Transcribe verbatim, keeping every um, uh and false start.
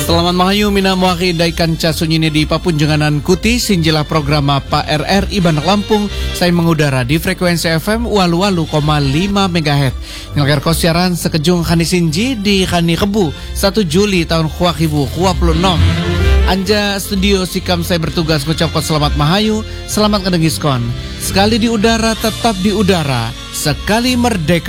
Selamat mahayu mina muaki daikan casunyini di papunjenganan kuti sinjilah programa Pa R R I Bandar Lampung. Saya mengudara di frekuensi F M walu walu koma lima megahertz. Ngelakar kosiaran sekejung khani sinji di khani kebu satu Juli tahun dua ribu dua puluh enam. Anja studio sikam saya bertugas mengucapkan selamat mahayu, selamat kedengiskon. Sekali di udara tetap di udara, sekali merdeka.